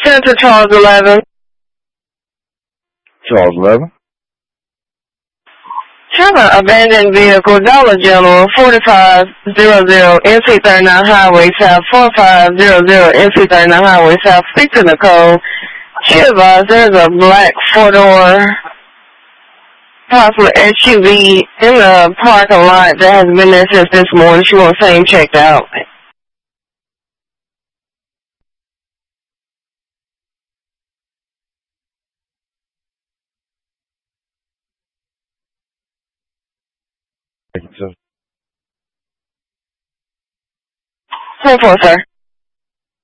Center Charles 11. Charles 11. Have an abandoned vehicle, Dollar General, 4500 NC39 Highway South, 4500 NC39 Highway South. Speak to Nicole. She advised there's a black four-door possible SUV in the parking lot that has been there since this morning. She wants same checked out. Thank you, sir. 24, sir.